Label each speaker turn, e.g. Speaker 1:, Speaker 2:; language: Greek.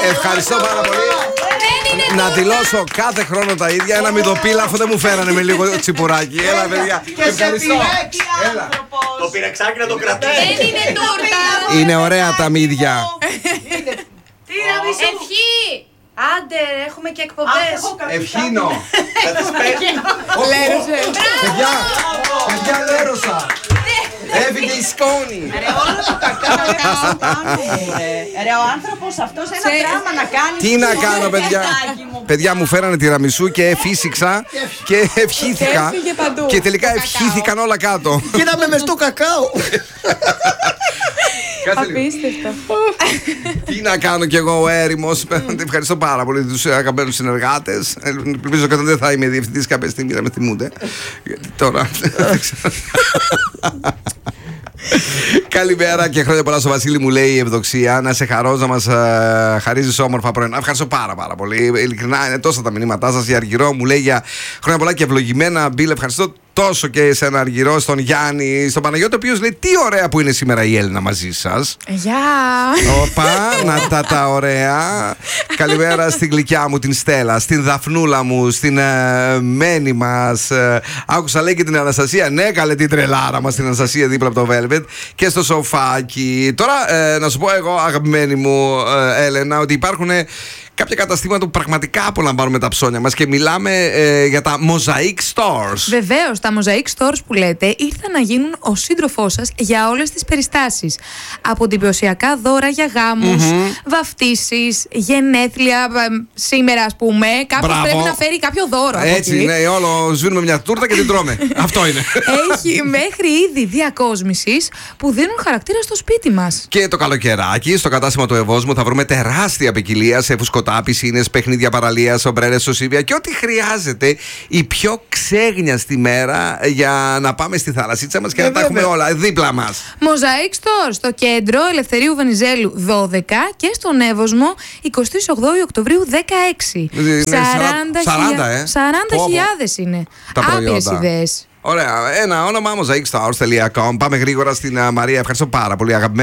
Speaker 1: Ευχαριστώ πάρα πολύ. Να δηλώσω κάθε χρόνο τα ίδια. Ένα μυδοπίλαφο δεν μου φέρανε με λίγο τσιπουράκι. Έλα, παιδιά. Ευχαριστώ. Έλα.
Speaker 2: Το πυρεξάκι να το κρατήσει.
Speaker 3: Δεν είναι τούρτα.
Speaker 1: Είναι ωραία τα μύδια.
Speaker 3: Ευχή. Άντε, έχουμε και εκπομπές.
Speaker 1: Ευχήνω.
Speaker 2: Θα τις παίρνει.
Speaker 1: Παιδιά, λέρωσα. Έφυγε η σκόνη.
Speaker 4: Ρε, όλο το κακάο κάνουμε. Ρε, ο άνθρωπος αυτός ένα πράγμα να κάνει.
Speaker 1: Τι να κάνω, παιδιά. Παιδιά, μου φέρανε τυραμισού και φύσηξα και ευχήθηκα. Και τελικά ευχήθηκαν όλα κάτω.
Speaker 2: Γίναμε μες στο κακάο.
Speaker 3: Απίστευτο.
Speaker 1: Τι να κάνω κι εγώ, ο έρημος. Ευχαριστώ πάρα πολύ τους αγαπημένους συνεργάτες. Ελπίζω ότι δεν θα είμαι διευθυντής κάποια στιγμή να με θυμούνται. Γιατί τώρα δεν ξέρω. Καλημέρα και χρόνια πολλά στο Βασίλη, μου λέει η Ευδοξία. Να σε χαρώ να μας χαρίζεις όμορφα πρωινά. Ευχαριστώ πάρα πολύ. Ειλικρινά είναι τόσα τα μηνύματά σας. Η Αργυρό μου λέει για χρόνια πολλά και ευλογημένα. Μπιλ, ευχαριστώ τόσο και σε ένα Αργυρό, στον Γιάννη, στον Παναγιώτη, ο οποίος λέει τι ωραία που είναι σήμερα η Έλληνα μαζί σας.
Speaker 3: Γεια.
Speaker 1: Όπα, να τα ωραία. Καλημέρα στην γλυκιά μου την Στέλλα, στην Δαφνούλα μου, στην Μένη μας. Άκουσα λέει και την Αναστασία. Ναι, καλέ την τρελάρα μας την Αναστασία δίπλα από το Velvet και στο σοφάκι. Τώρα να σου πω εγώ, αγαπημένη μου Έλενα, ότι υπάρχουν κάποια καταστήματα που πραγματικά απολαμβάνουμε τα ψώνια μας και μιλάμε για τα Mosaic Stores.
Speaker 3: Βεβαίως, τα Mosaic Stores που λέτε ήρθαν να γίνουν ο σύντροφός σας για όλες τις περιστάσεις. Από εντυπωσιακά δώρα για γάμους, βαφτίσεις, γενέθλια. Σήμερα, ας πούμε, κάποιος πρέπει να φέρει κάποιο δώρο.
Speaker 1: Έτσι, ναι, όλο σβήνουμε μια τούρτα και την τρώμε. Αυτό είναι.
Speaker 3: Έχει μέχρι είδη διακόσμησης που δίνουν χαρακτήρα στο σπίτι μας.
Speaker 1: Και το καλοκαιράκι, στο κατάστημα του Ευόσμου, θα βρούμε τεράστια ποικιλία σε φουσκωτά, πισίνες, παιχνίδια παραλίας, ομπρέλες, σωσίβια και ό,τι χρειάζεται η πιο ξέγνιαστη μέρα για να πάμε στη θαλασσίτσα μας και να τα έχουμε όλα δίπλα μας.
Speaker 3: Mosaic Store στο κέντρο Ελευθερίου Βενιζέλου 12 και στον Εύωσμο 28 Οκτωβρίου 16. 40.000 είναι. Άπειρες ιδέες.
Speaker 1: Ωραία. Ένα όνομα mosaicstores.com. Πάμε γρήγορα στην Μαρία. Ευχαριστώ πάρα πολύ, αγαπημένη.